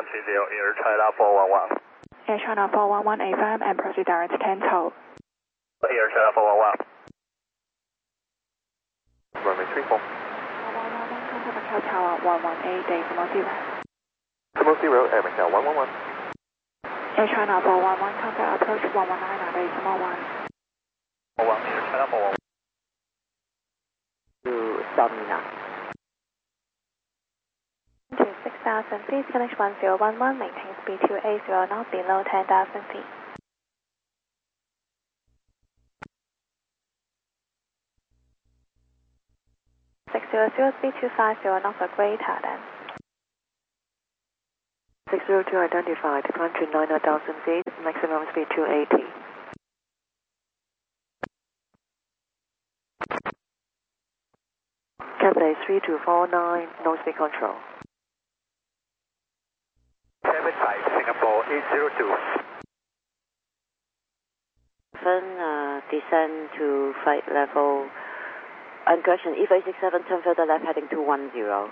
Air China 411. Air China 411 AFM and proceed direct to Canton. Air China 411. Runway 34. 411, contact Macau Tower 118.0. Decimal 0, Air Macau 111. Air China 411, contact approach 119.1. 411, Air China 411. To Domina. To 6,000 feet, finish 1011, maintain speed 280 knots below 10,000 feet. Speed 250 knots or greater than. 602 identified, climb to 9,000 feet, maximum speed 280. Cathay 3249, no speed control. Cabin 5, Singapore 802. Descend to flight level. And correction, EVA67, turn further left heading 210.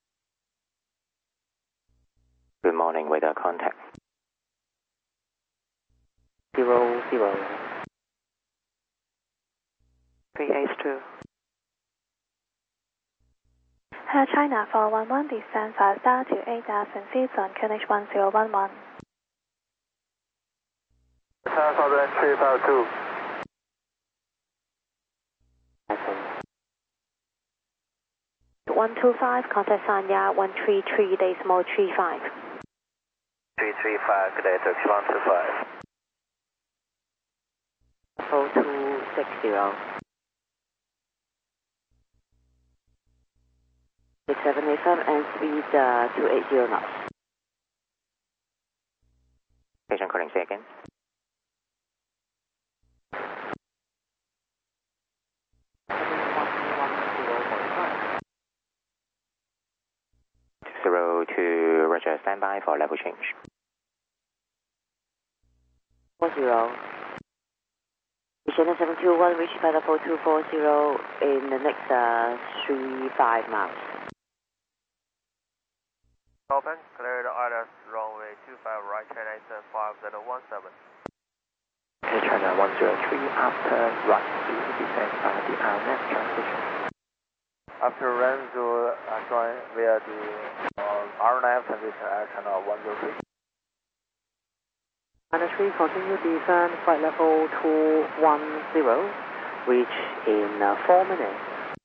Good morning, radar contact. 00. 3H2. Air China 411, descend 5 star to 8,000 feet on QNH 1011. China Southern 352. 125, contact Sanya 133.35. 335, good day, Turkish 125. 0260. 6785 and speed 280 knots. Station calling, say again. To Roger, standby for level change. 40. China 721, reach by level 240 in the next 35 miles. Open, clear the ILS runway 25 right, China 5017. Air China 103, after right, please descend by the RNF transition. After run to join via the RNF transition, Air China 103. China 3, continue descend flight level 210, reach in 4 minutes.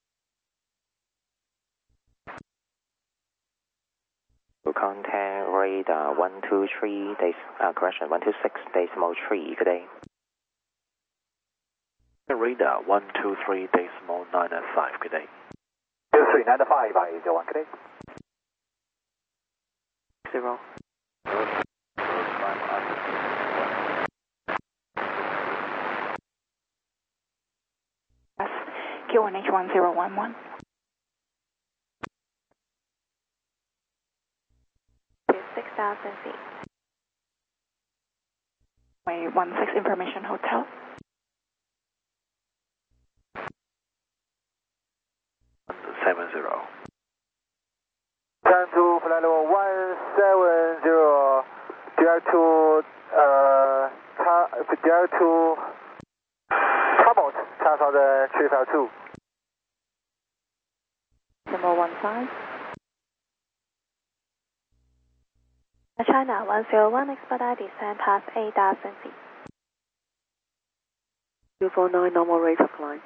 Contact radar 123, correction, 126.3, good day. Radar 123.95, good day. 2395, 501, good day. 0. QNH 1011. 6,000 feet. Way 16 Information Hotel. 70. Turn to flight level 170, dare to Talbot, China Southern 352. Number 15. China 101, expedite descend past 8,000 feet. 249, normal rate of climb.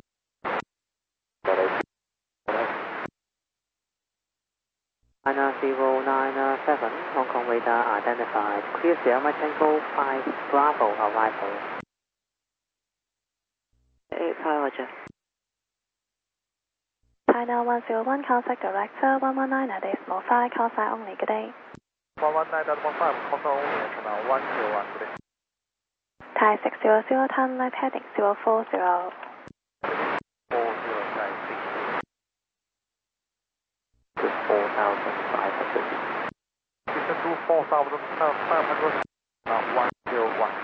China 097, Hong Kong radar identified. Clear Sierra Tango 5 Bravo arrival. 85, Roger. China 101, contact director 119.5, call sign only, good day. 119.5, call sign only, China 101, good day. Thai 600, turn left heading 040. 4096. 4,500. Descend to 4,500, 101.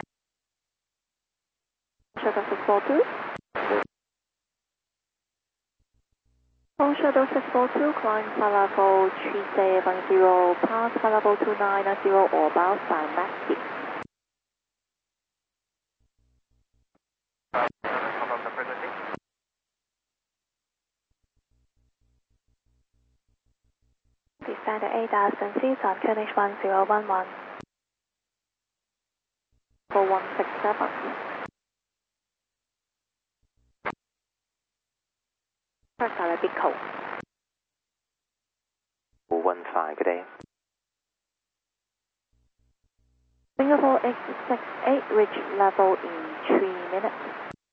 Sugar 642. Full shuttle 642, climb flight level 370, pass flight level 290 or about 5 Maxi. Descend to 8,000 feet on König 1011. 4167. First Arabic code. 415, good day. Singapore X68 reach level in 3 minutes.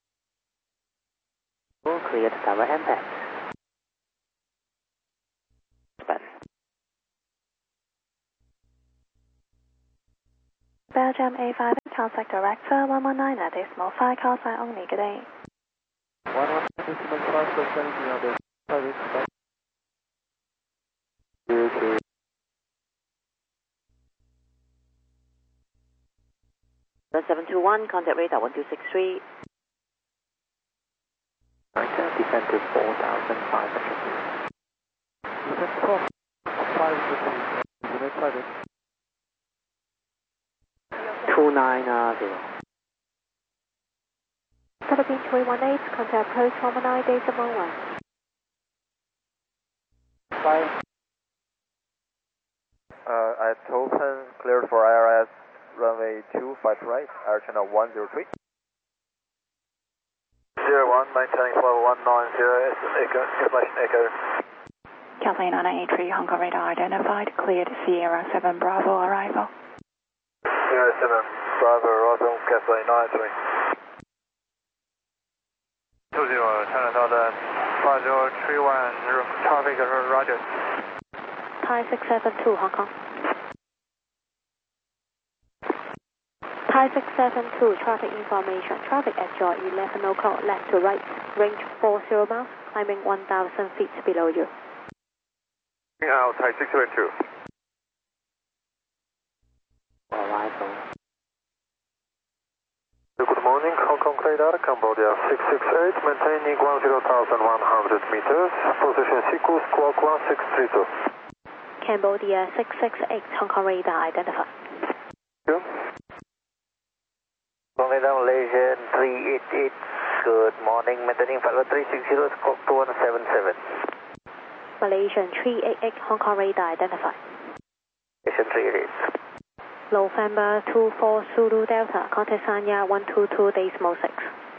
All clear to direct impact. Span. Belgium A5 contact director 119 at decimal 5 call sign only, good day. 119.5 for 17 on the service. 721, contact radar 1263. Descend to 4,500 meters. Descend to 4,500 meters. 290. Philippine 318, contact approach 119 decimal 1. 5. At open, clear for IRS, runway 25 right, air channel 103. 01, maintaining level 190, information echo. Kathleen 983, Hong Kong radar identified, cleared Sierra 7 Bravo arrival. Sierra 7 Bravo, arrival, Kathleen 983. 20, China Southern 5031, traffic, roger. Thai 672, Hong Kong. Thai 672, traffic information. Traffic at your 11 o'clock left to right, range 40 miles, climbing 1,000 feet below you. Out, Thai 672. Arrival. Good morning, Hong Kong radar, Cambodia 668, maintaining 10,100 meters, position sequence squawk 1632. Cambodia 668, Hong Kong radar identified. Yeah. Hong Kong radar, Malaysia 388, good morning, maintaining flight level 360, squawk 2177. Malaysian 388, Hong Kong radar identified. Malaysian 388. November 24 Zulu Delta, contact Sanya 122 decimal 6.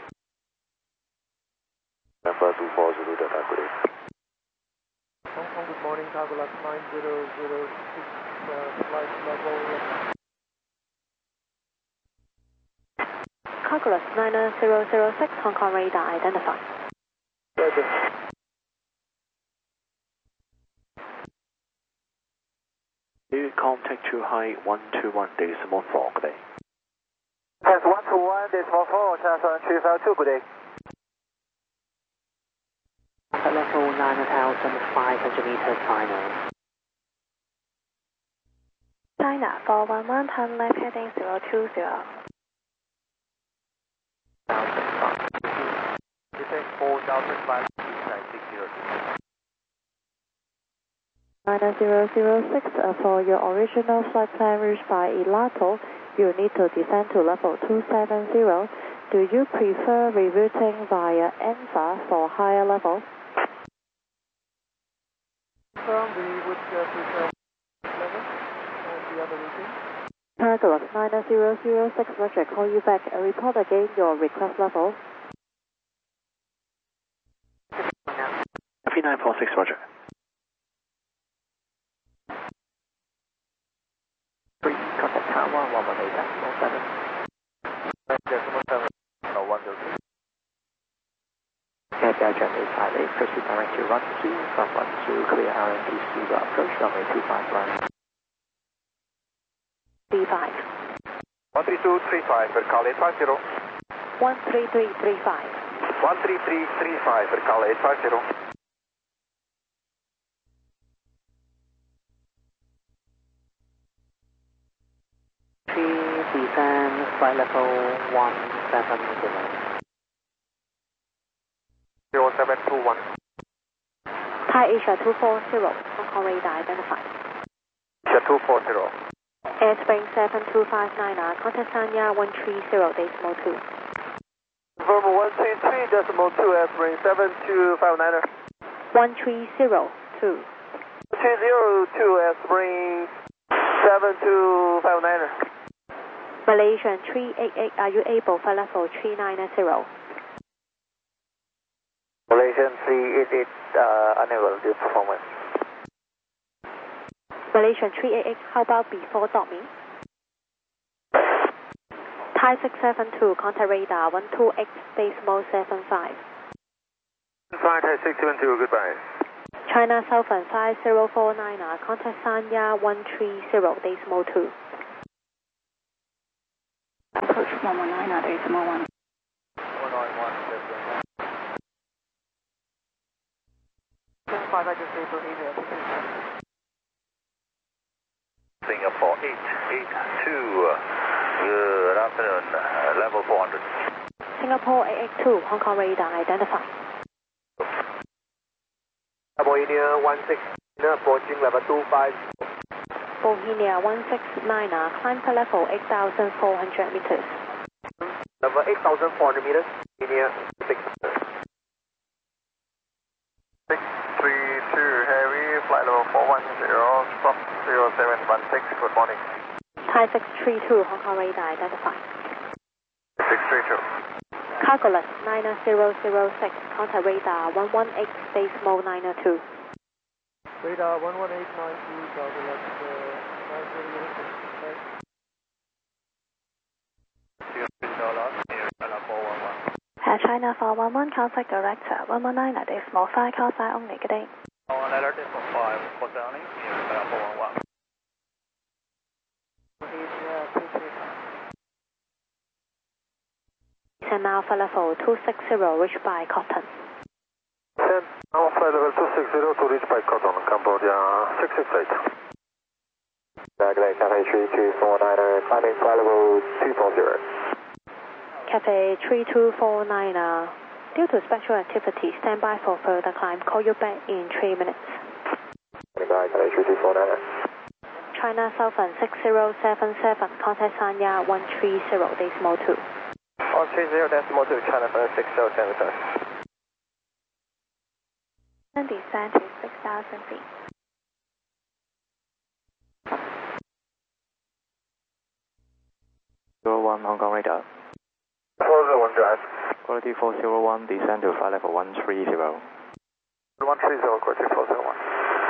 November 24 Zulu Delta, good day. Hong Kong, good morning, Cargolat 9006, flight level. Carglass 90006, Hong Kong radar identified. Roger. New contact to high 121 decimal 4, good day. Test 121 decimal 4, China 252, good day. At level 9,500 meters final. China 411, turn left heading 020. Descend 4,560. 9006, for your original flight plan reached by Ilato, you need to descend to level 270. Do you prefer rerouting via ENSA for higher level? We would prefer level and the other routing. Carglass 9006, Roger, call you back and report again your request level. 3946, Roger. 3, contact Tower 118.7. Decimal 7, no, 103. Air Belgium 858, proceed direct to run 2, from 12, clear RMTC, approach runway 25 right. 35. 13235, per call 850. 13335. 13335, per call 850. Descend flight level 170. 0721. Thai Asia 240, Hong Kong radar identified. Asia 240. Airspring 7259, contact Sanya 130.2. Confirm 133.2, airspring 7259. 1302. 202, airspring 7259. Malaysian 388, are you able for level 390? Malaysian 388, unable to performance. Malaysian 388, how about before dot me? Thai 672, contact radar 128, space mode 75. Flight Thai 672, goodbye. China Southern 5049, contact Sanya 130.2. Approach 119 decimal 1. 191, Singapore 882, good afternoon, level 400. Singapore 882, Hong Kong radar identified. Bohemia 16, approaching level 25. Bohemia 169, climb to level 8,400 meters. Level 8,400 meters, Bohemia 6. 632 Heavy, flight level 410, stop 0716, good morning. Thai 632, Hong Kong radar identified. 632. Cargolet 9006, contact radar 118, space mode 902. Radar 11892, Cargolet 9006. Air China 411, contact director 119 decimal 5, call sign only, good day. Letter decimal 5, call sign only, 411. And now for level 260, reached by Cotton. And now flight level 260 to reach by Cotton, Cambodia 668. Calculate Cathay 3249, climbing flight level 240. Cafe 3249, due to special activity, stand by for further climb. Call you back in 3 minutes. Cathay 3249. China Southern 6077, contact Sanya 130.2. 130.2, China 6077. And descend to 6,000 feet. Hong Kong radar. 401 drive. Quality 401, descend to flight level 130. 130, quality 401.